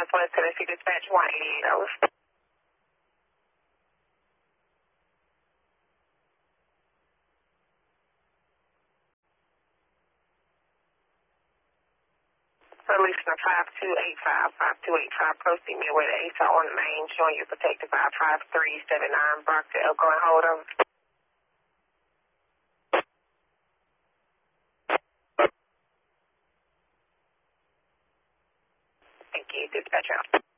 Southwest Tennessee Dispatch 188 over. Listener 5285, proceed midway to ASA on the main, showing you protected by 5379, Brock to Elko and hold over. Thank you, dispatch out.